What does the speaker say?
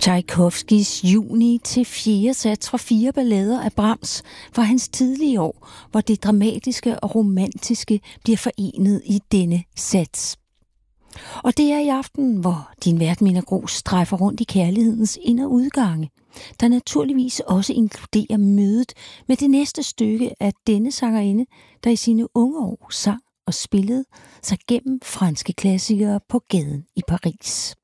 Tchaikovskys Juni til 4. sats fra 4 ballader af Brahms fra hans tidlige år, hvor det dramatiske og romantiske bliver forenet i denne sats. Og det er i aften, hvor din vært Minna Grooss strejfer rundt i kærlighedens ind- og udgange, der naturligvis også inkluderer mødet med det næste stykke af denne sangerinde, der i sine unge år sang og spillede sig gennem franske klassikere på gaden i Paris.